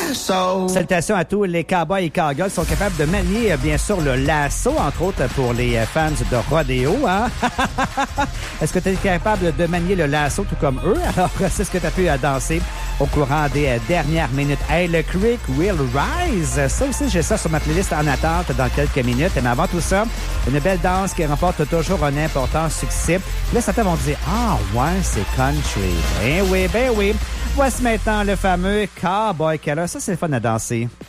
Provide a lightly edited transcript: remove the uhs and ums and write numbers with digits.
Salutations à tous les cowboys et cowgirls qui sont capables de manier, bien sûr, le lasso, entre autres, pour les fans de rodéo. Hein? Est-ce que tu es capable de manier le lasso tout comme eux? Alors, c'est ce que tu as pu danser au courant des dernières minutes. Hey, le Creek Will Rise. Ça aussi, j'ai ça sur ma playlist en attente dans quelques minutes. Mais avant tout ça, une belle danse qui remporte toujours un important succès. Là, certains vont dire, ah ouais, c'est country. Ben oui, ben oui. Voici maintenant le fameux Cowboy Killer. Ça, c'est le fun à danser.